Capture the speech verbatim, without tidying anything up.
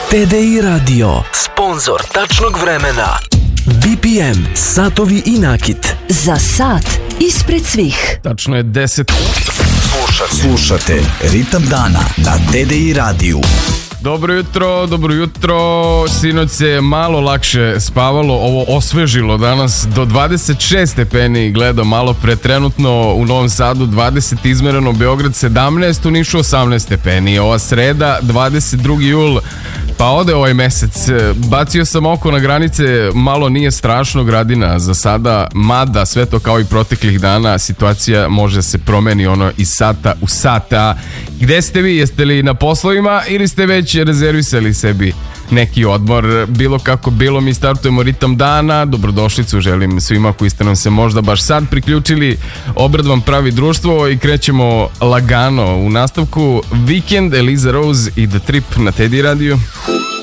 T D I Radio, sponzor tačnog vremena. B P M, satovi i nakit. Za sat ispred svih. Tačno je deset. Slušate, Slušate Ritam dana na T D I radiju. Dobro jutro, dobro jutro. Sinoć se malo lakše spavalo, ovo osvežilo danas do dvadeset šest stepeni, gledam malo pre, trenutno u Novom Sadu dvadeset izmereno, Beograd sedamnaest, u Nišu osamnaest stepeni. Ova sreda, dvadeset drugi jul, pa ode ovaj mesec. Bacio sam oko na granice, malo nije strašno, Gradina za sada, mada sve to kao i proteklih dana, situacija može se promeni ono iz sata u sata. Gde ste vi? Jeste li na poslovima ili ste već rezervisali sebi neki odmor? Bilo kako bilo, mi startujemo Ritam dana. Dobrodošlicu želim svima koji ste nam se možda baš sad priključili. Obrad vam pravi društvo i krećemo lagano u nastavku. Weekend, Eliza Rose i The Trip na T D I radiju.